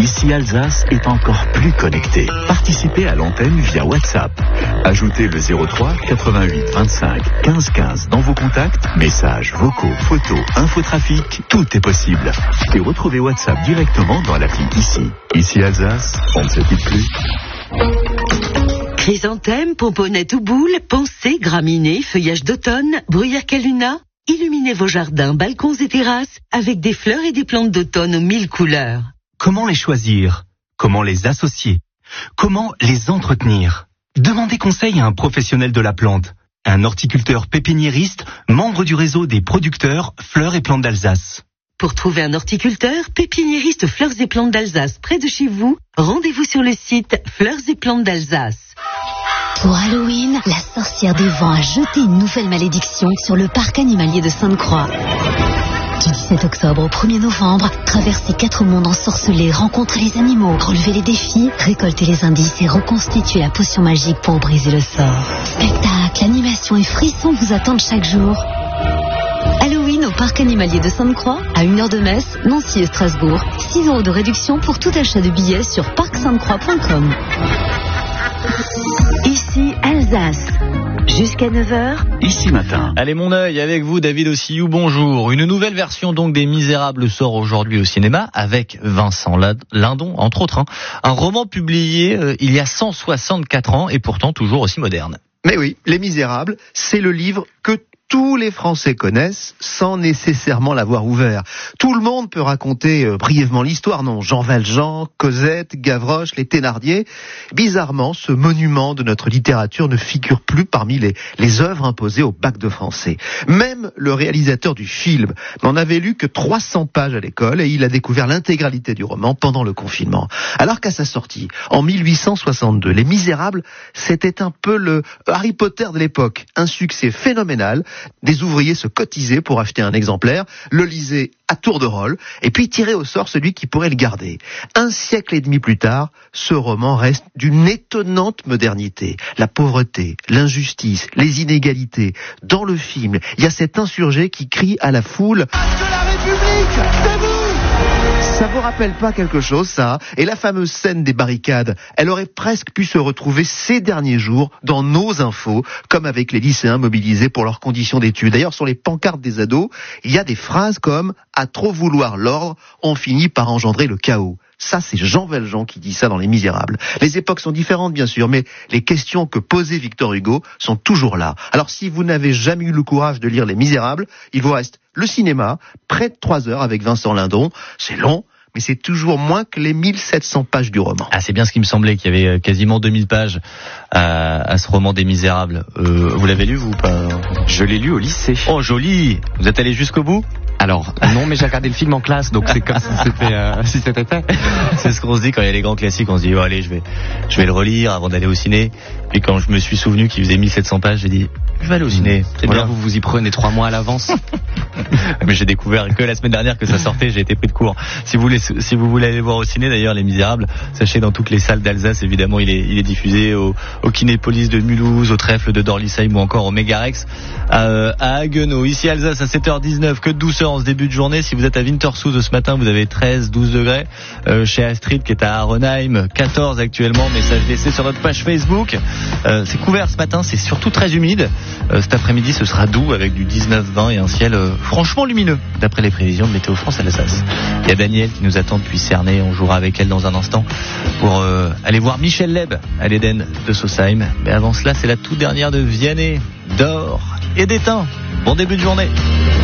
Ici Alsace est encore plus connecté. Participez à l'antenne via WhatsApp. Ajoutez le 03 88 25 15 15 dans vos contacts, messages, vocaux, photos, infotrafic, tout est possible. Et retrouvez WhatsApp directement dans l'appli Ici. Ici Alsace, on ne se quitte plus. Chrysanthème, pomponnette ou boule, pensées, graminées, feuillage d'automne, bruyère caluna. Illuminez vos jardins, balcons et terrasses avec des fleurs et des plantes d'automne aux 1000 couleurs. Comment les choisir? Comment les associer? Comment les entretenir? Demandez conseil à un professionnel de la plante, un horticulteur pépiniériste, membre du réseau des producteurs Fleurs et Plantes d'Alsace. Pour trouver un horticulteur, pépiniériste Fleurs et Plantes d'Alsace près de chez vous, rendez-vous sur le site Fleurs et Plantes d'Alsace. Pour Halloween, la sorcière des vents a jeté une nouvelle malédiction sur le parc animalier de Sainte-Croix. Du 17 octobre au 1er novembre, traversez 4 mondes ensorcelés, rencontrez les animaux, relevez les défis, récoltez les indices et reconstituez la potion magique pour briser le sort. Spectacles, animations et frissons vous attendent chaque jour. Halloween au parc animalier de Sainte-Croix, à 1h de Metz, Nancy et Strasbourg. 6 € de réduction pour tout achat de billets sur parcsainte-croix.com. Ici Alsace. Jusqu'à 9h. Ici matin. Allez, mon œil avec vous, David Ossillou, bonjour. Une nouvelle version donc des Misérables sort aujourd'hui au cinéma avec Vincent Lindon, entre autres. Un roman publié il y a 164 ans et pourtant toujours aussi moderne. Mais oui, Les Misérables, c'est le livre que tous les Français connaissent sans nécessairement l'avoir ouvert. Tout le monde peut raconter brièvement l'histoire, non? Jean Valjean, Cosette, Gavroche, les Thénardier. Bizarrement, ce monument de notre littérature ne figure plus parmi les œuvres imposées au bac de français. Même le réalisateur du film n'en avait lu que 300 pages à l'école et il a découvert l'intégralité du roman pendant le confinement. Alors qu'à sa sortie, en 1862, Les Misérables, c'était un peu le Harry Potter de l'époque. Un succès phénoménal. Des ouvriers se cotisaient pour acheter un exemplaire, le lisaient à tour de rôle, et puis tiraient au sort celui qui pourrait le garder. 1 siècle et demi plus tard, ce roman reste d'une étonnante modernité. La pauvreté, l'injustice, les inégalités. Dans le film, il y a cet insurgé qui crie à la foule « Que la République, debout !» Ça vous rappelle pas quelque chose, ça? Et la fameuse scène des barricades, elle aurait presque pu se retrouver ces derniers jours dans nos infos, comme avec les lycéens mobilisés pour leurs conditions d'études. D'ailleurs, sur les pancartes des ados, il y a des phrases comme « À trop vouloir l'ordre, on finit par engendrer le chaos ». Ça, c'est Jean Valjean qui dit ça dans Les Misérables. Les époques sont différentes, bien sûr, mais les questions que posait Victor Hugo sont toujours là. Alors, si vous n'avez jamais eu le courage de lire Les Misérables, il vous reste le cinéma, près de 3 heures avec Vincent Lindon. C'est long, mais c'est toujours moins que les 1700 pages du roman. Ah, c'est bien ce qui me semblait, qu'il y avait quasiment 2000 pages à ce roman des Misérables. Vous l'avez lu, vous, ou pas? Je l'ai lu au lycée. Oh, joli! Vous êtes allé jusqu'au bout? Alors, non, mais j'ai regardé le film en classe, donc c'est comme si c'était fait. C'est ce qu'on se dit quand il y a les grands classiques, on se dit, oh, allez, je vais le relire avant d'aller au ciné. Puis quand je me suis souvenu qu'il faisait 1700 pages, j'ai dit, je vais aller au ciné. C'est bien, vous y prenez 3 mois à l'avance. Mais j'ai découvert que la semaine dernière que ça sortait, j'ai été pris de court. Si vous voulez aller voir au ciné, d'ailleurs, Les Misérables, sachez dans toutes les salles d'Alsace, évidemment, il est diffusé au Kinépolis de Mulhouse, au Trèfle de Dorlisheim ou encore au Mégarex à Haguenau. Ici Alsace à 7h19, que de douceur en ce début de journée. Si vous êtes à Winterthur ce matin, vous avez 13-12 degrés. Chez Astrid qui est à Arenheim, 14 actuellement. Message laissé sur notre page Facebook. C'est couvert ce matin, c'est surtout très humide. Cet après-midi, ce sera doux avec du 19-20 et un ciel franchement lumineux, d'après les prévisions de Météo France Alsace. Il y a Daniel qui nous attend depuis Cernay. On jouera avec elle dans un instant pour aller voir Michel Leb à l'Éden de Sausheim. Mais avant cela, c'est la toute dernière de Vianney, d'Or et d'Étain. Bon début de journée.